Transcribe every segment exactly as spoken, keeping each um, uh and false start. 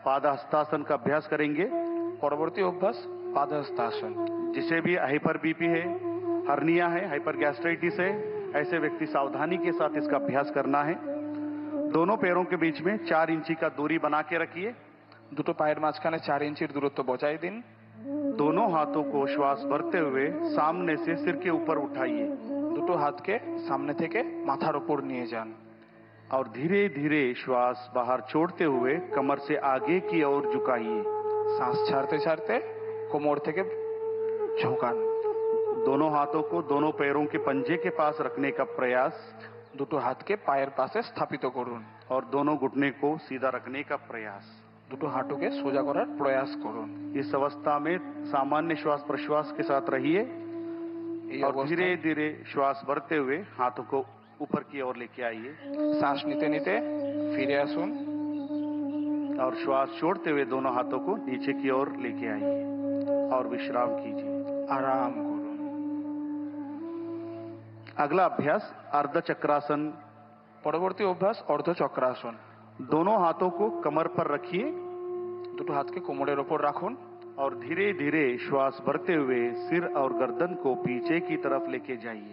पादहस्तासन का अभ्यास करेंगे। পরবর্তী অভ্যাস পাদহস্তাসন। जिसे भी हाइपर बीपी है, हर्निया है, हाइपर गैस्ट्राइटिस है, ऐसे व्यक्ति सावधानी के साथ इसका अभ्यास करना है। दोनों पैरों के बीच में चार इंची का दूरी बना के रखिए। দুটো পায়ের মাঝখানে চার ইঞ্চির দূরত্ব বজায় দিন। दोनों हाथों को श्वास भरते हुए सामने से सिर के ऊपर उठाइए দুটো হাতকে সামনে থেকে মাথার উপর নিয়ে যান और धीरे धीरे श्वास बाहर छोड़ते हुए कमर से आगे की ओर झुकाइए। শ্বাস ছাড়তে ছাড়তে কোমর থেকে ঝোঁকান। दोनों हाथों को दोनों पैरों के पंजे के पास रखने का प्रयास দুটো হাতকে পায়ের পাশে স্থাপিত করুন और दोनों घुटने को सीधा रखने का प्रयास। দুটো হাঁটুকে সোজা করার প্রয়াস করুন। इस अवस्था में सामान्य श्वास प्रश्वास के साथ रहिए এই और অবস্থায় धीरे धीरे श्वास भरते हुए हाथों को ऊपर की ओर लेके आइए শ্বাস নিতে নিতে ফিরে আসুন और श्वास छोड़ते हुए दोनों हाथों को नीचे की ओर लेके आइए और विश्राम कीजिए। আরাম করুন। अगला अभ्यास अर्ध चक्रासन। পরবর্তী অভ্যাস অর্ধচক্রাসন। दोनों हाथों को कमर पर रखिए দুটো হাতকে কোমরের ওপর রাখুন और धीरे धीरे श्वास भरते हुए सिर और गर्दन को पीछे की तरफ लेके जाइए।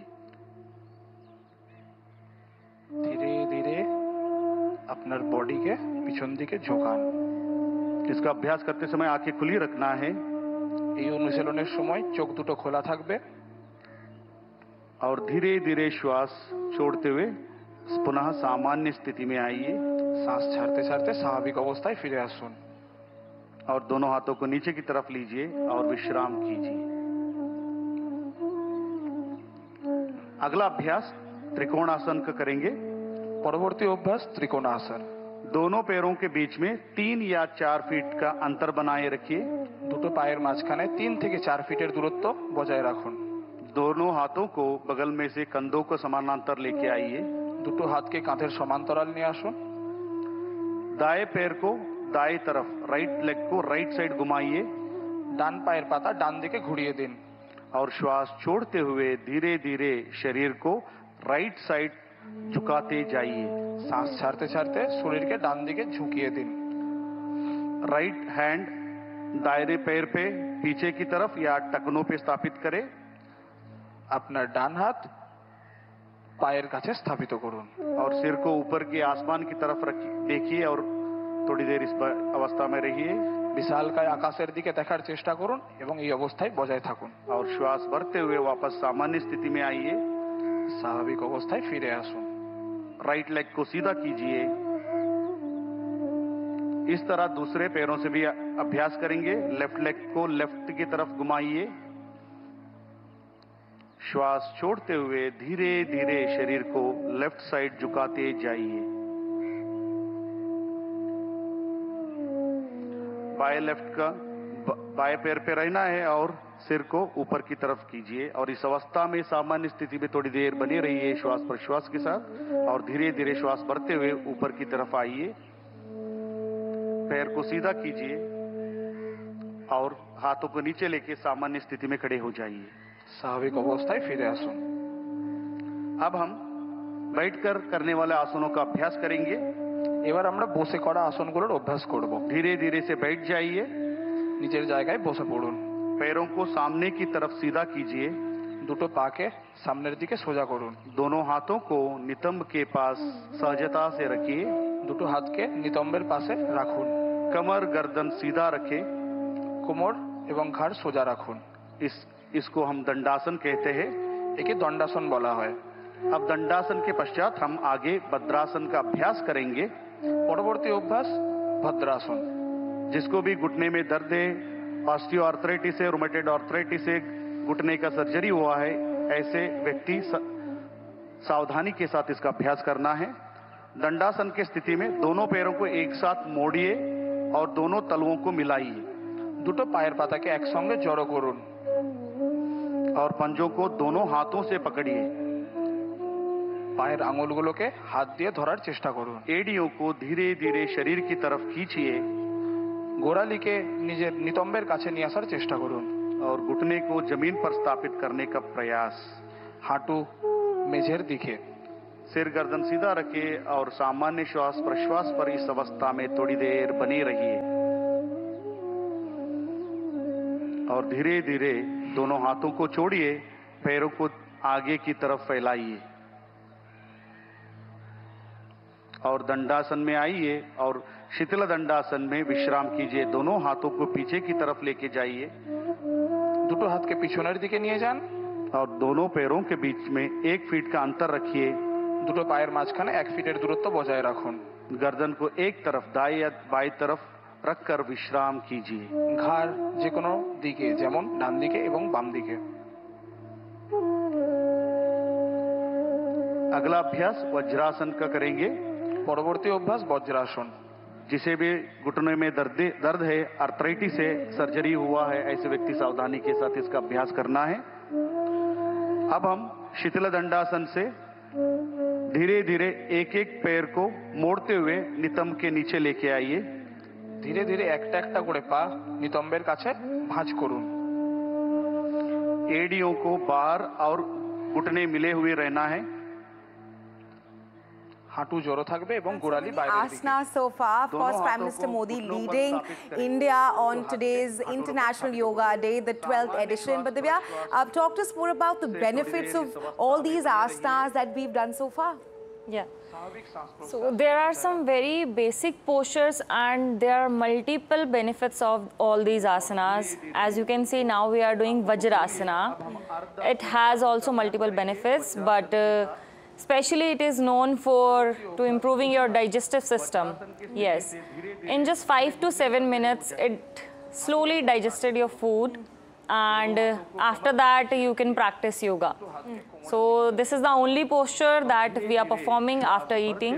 ধীরে ধীরে আপনার বডিকে পিছন দিকে ঝোঁকান। इसका अभ्यास करते समय आंखें खुली रखना है এই অনুশীলনের সময় চোখ দুটো খোলা থাকবে और धीरे धीरे श्वास छोड़ते हुए पुनः सामान्य स्थिति में आइए শ্বাস ছাড়তে ছাড়তে স্বাভাবিক অবস্থায় ফিরে আসুন और दोनों हाथों को नीचे की तरफ लीजिए और विश्राम कीजिए। अगला अभ्यास त्रिकोणासन का करेंगे। পরবর্তী অভ্যাস ত্রিকোণাসন। दोनों पैरों के बीच में तीन या चार फीट का अंतर बनाए रखिए। দুটো পায়ের মাঝখানে তিন থেকে চার ফিটের দূরত্ব বজায় রাখুন। दोनों हाथों को बगल में से कंधों को समानांतर लेके आइए। দুটো হাতকে কাঁধের সমান্তরাল নিয়ে আসুন। दाएं पैर को दाएं तरफ, राइट लेग को राइट साइड घुमाइए ডান পায়ের পাতা ডান দিকে ঘুরিয়ে দিন और श्वास छोड़ते हुए धीरे धीरे शरीर को राइट साइड झुकाते जाइए। শ্বাস ছাড়তে ছাড়তে শরীরকে ডান দিকে ঝুঁকিয়ে দিন। राइट हैंड दायरे पैर पे पीछे की तरफ या टखनों पे स्थापित करें। আপনার ডান হাত পায়ের কাছে স্থাপিত করুন और सिर को ऊपर के आसमान की तरफ रखिए, देखिए और थोड़ी देर इस अवस्था में रहिए বিশালকায় আকাশের দিকে দেখার চেষ্টা করুন এবং এই অবস্থায় বজায় থাকুন। और श्वास भरते हुए वापस सामान्य स्थिति में आइए। স্বাভাবিক অবস্থায় ফিরে আসুন। राइट लेग को सीधा कीजिए। इस तरह दूसरे पैरों से भी अभ्यास करेंगे। लेफ्ट लेग को लेफ्ट की तरफ घुमाइए। श्वास छोड़ते हुए धीरे धीरे शरीर को लेफ्ट साइड झुकाते जाइए। बाएं लेफ्ट का बाएं पैर पे रहना है और सिर को ऊपर की तरफ कीजिए और इस अवस्था में सामान्य स्थिति में थोड़ी देर बने रहिए श्वास प्रश्वास के साथ और धीरे धीरे श्वास भरते हुए ऊपर की तरफ आइए। पैर को सीधा कीजिए और हाथों को नीचे लेके सामान्य स्थिति में खड़े हो जाइए। স্বাভাবিক অবস্থায় ফিরে আসুন। अब हम बैठकर करने वाले आसनों का अभ्यास करेंगे। এবার আমরা বসে করা আসনগুলোর অভ্যাস করব। धीरे धीरे से बैठ जाइए। নিজের জায়গায় বসে পড়ুন। पैरों को सामने की तरफ सीधा कीजिए। দুটো পাকে সামনের দিকে সোজা করুন। दोनों हाथों को नितंब के पास सहजता से रखिए। দুটো হাতকে নিতম্বের পাশে রাখুন। कमर गर्दन सीधा रखें। কোমর এবং ঘাড় সোজা রাখুন। इस इसको हम दंडासन कहते हैं। একে দণ্ডাসন বলা হয়। अब दंडासन के पश्चात हम आगे भद्रासन का अभ्यास करेंगे। পরবর্তী অভ্যাস ভদ্রাসন। जिसको भी घुटने में दर्द है, ऑस्टियोआर्थराइटिस है, रूमेटॉइड आर्थराइटिस है, घुटने का सर्जरी हुआ है, ऐसे व्यक्ति सावधानी के साथ इसका अभ्यास करना है। दंडासन की स्थिति में दोनों पैरों को एक साथ मोड़िए और दोनों तलवों को मिलाइए। দুটো পায়ের পাতাকে একসঙ্গে জড়ো করুন और पंजों को दोनों हाथों से पकड़िए। পায়ের আঙুলগুলোকে হাত দিয়ে ধরার চেষ্টা করুন। एड़ियों को धीरे धीरे शरीर की तरफ खींचिए গোড়ালিকে নিজের নিতম্বের কাছে নিয়ে আসার চেষ্টা করুন और घुटने को जमीन पर स्थापित करने का प्रयास। হাঁটু মেঝের দিকে। सिर गर्दन सीधा रखिए और सामान्य श्वास प्रश्वास पर इस अवस्था में थोड़ी देर बने रहिए। और धीरे धीरे दोनों हाथों को छोड़िए, पैरों को आगे की तरफ फैलाइए और दंडासन में आइए और शीतल दंडासन में विश्राम कीजिए। दोनों हाथों को पीछे की तरफ लेके जाइए, দুটো হাতকে পিছনের দিকে নিয়ে যান और दोनों पैरों के बीच में एक फीट का अंतर रखिए। দুটো পায়ের মাঝখানে এক ফিটের দূরত্ব বজায় রাখুন। गर्दन को एक तरफ दाएं या बाएं तरफ रखकर विश्राम कीजिए। ঘাড় যে কোনো দিকে, যেমন ডান দিকে এবং বাম দিকে। अगला अभ्यास वज्रासन का करेंगे। পরবর্তী অভ্যাস বজ্রাসন। जिसे भी घुटने में दर्द दर्द है, आर्थराइटिस है, सर्जरी हुआ है, ऐसे व्यक्ति सावधानी के साथ इसका अभ्यास करना है। अब हम शीतल दंडासन से धीरे धीरे एक एक पैर को मोड़ते हुए नितंब के नीचे लेके आइए। ধীরে ধীরে একটা একটা করে পা নিতম্বের কাছে ভাঁজ করুন। एड़ियों को बाहर और घुटने मिले हुए रहना है। হাঁটু জড়ো থাকবে এবং গোড়ালি বাইরের দিকে। Asana so far, of course, दोनों Prime हाथों Minister को Modi घुटनों पर leading स्थापित करें। India on today's International Yoga Day, the twelfth edition. But Divya, uh, talk to us more about the benefits of all these asanas that we've done so far. Yeah. So there are some very basic postures and there are multiple benefits of all these asanas. As you can see now we are doing Vajrasana. It has also multiple benefits, but uh, especially it is known for to improving your digestive system. Yes. In just five to seven minutes it slowly digested your food, and uh, after that you can practice yoga. So this is the only posture that we are performing after eating,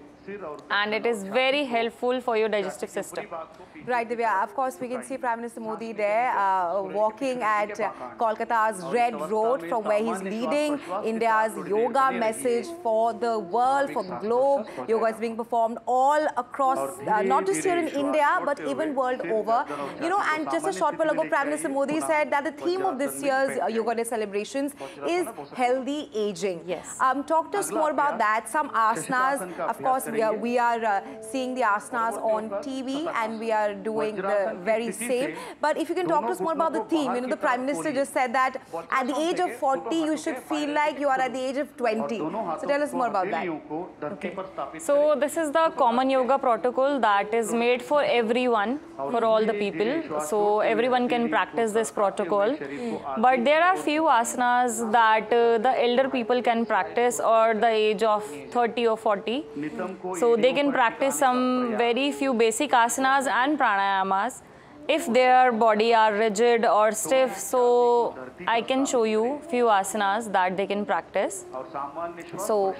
and it is very helpful for your digestive system. Right, Divya. Of course, we can see Prime Minister Modi there uh, walking at uh, Kolkata's Red Road, from where he's leading India's yoga message for the world, for the globe. Yoga is being performed all across, uh, not just here in India, but even world over. You know, and just a short while ago, Prime Minister Modi said that the theme of this year's uh, Yoga Day celebrations is healthy aging. Yes. Um, talk to us more about that. Some asanas, of course, we are, we are uh, seeing the asanas on T V, and we are doing the very same. But if you can talk to us more about the theme, you know, the Prime Minister just said that at the age of forty, you should feel like you are at the age of twenty. So tell us more about that. Okay. So this is the common yoga protocol that is made for everyone, for all the people. So everyone can practice this protocol. But there are few asanas that uh, the elder people can practice, or the age of thirty or forty. So they can practice some very few basic asanas and pranayamas if their body are rigid or stiff. So I can show you few asanas that they can practice. So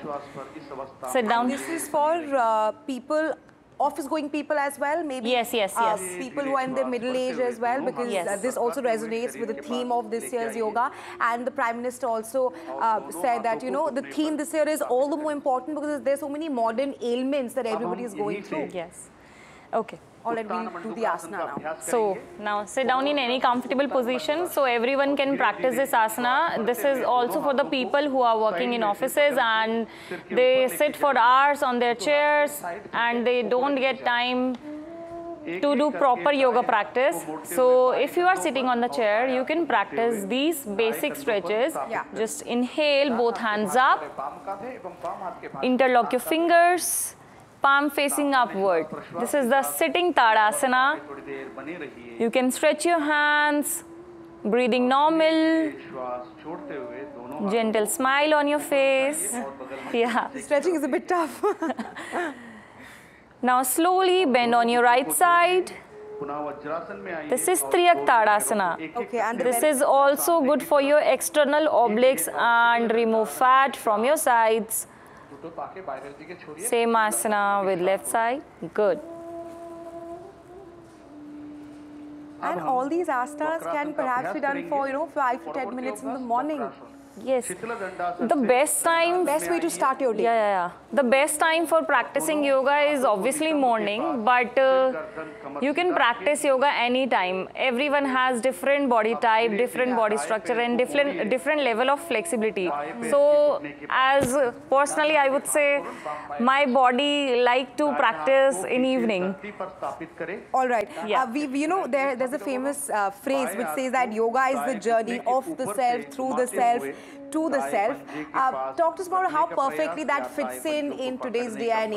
sit down. This is for uh, people, office-going people as well, maybe? Yes, yes, uh, yes. People who are in their middle age as well, because Yes. uh, this also resonates with the theme of this year's yoga. And the Prime Minister also uh, said that, you know, the theme this year is all the more important because there's so many modern ailments that everybody is going through. Yes. Okay. All right, we'll do the asana now. So now sit down in any comfortable position so everyone can practice this asana. This is also for the people who are working in offices and they sit for hours on their chairs and they don't get time to do proper yoga practice. So if you are sitting on the chair, you can practice these basic stretches. Yeah. Just inhale, both hands up, interlock your fingers, palm facing upward. This is the sitting Tadasana. You can stretch your hands, breathing normal, gentle smile on your face. Yeah. Stretching is a bit tough. Now slowly bend on your right side. This is Triyak Tadasana. Okay, and the This is also good for your external obliques and remove fat from your sides. Same asana with left side. Good. And all these asanas can perhaps be done for, you know, five to ten minutes in the morning. Yes. Sheetla The best time. Best way to start your day. Yeah, yeah, yeah. The best time for practicing yoga is obviously morning, but uh, you can practice yoga anytime. Everyone has different body type, different body structure, and different different level of flexibility. So, as uh, personally, I would say my body like to practice in evening. All right. Yeah. Uh, we, we- you know, there, there's a famous uh, phrase which says that yoga is the journey of the self, through the self, to the self. Uh, talk to us about how perfectly that fits in in today's day and